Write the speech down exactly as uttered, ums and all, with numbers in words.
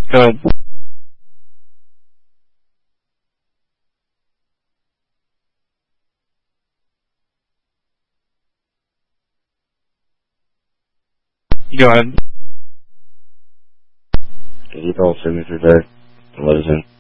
Go ahead. Go ahead. Can you call Signature Day and let us in?